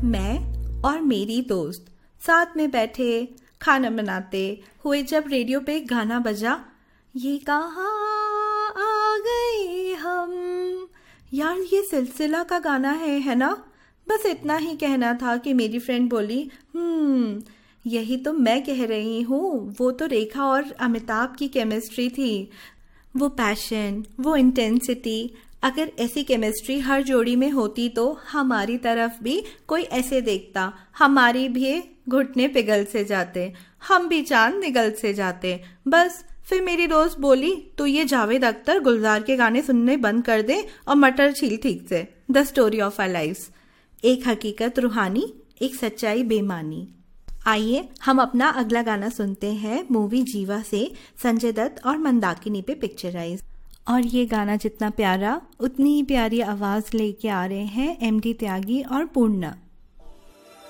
मैं और मेरी दोस्त साथ में बैठे खाना बनाते हुए जब रेडियो पे एक गाना बजा, ये कहाँ आ गए हम। यार ये सिलसिला का गाना है ना। बस इतना ही कहना था कि मेरी फ्रेंड बोली यही तो मैं कह रही हूँ, वो तो रेखा और अमिताभ की केमिस्ट्री थी। वो पैशन, वो इंटेंसिटी, अगर ऐसी केमिस्ट्री हर जोड़ी में होती तो हमारी तरफ भी कोई ऐसे देखता, हमारी भी घुटने पिघल से जाते, हम भी चांद निगल से जाते। बस फिर मेरी दोस्त बोली, तो ये जावेद अख्तर गुलजार के गाने सुनने बंद कर दे और मटर छील ठीक से। The story of our lives, एक हकीकत रूहानी, एक सच्चाई बेमानी। आइए हम अपना अगला गाना सुनते हैं मूवी जीवा से, संजय दत्त और मंदाकिनी पे पिक्चराइज। और ये गाना जितना प्यारा उतनी ही प्यारी आवाज़ लेके आ रहे हैं एमडी त्यागी और पूर्णा।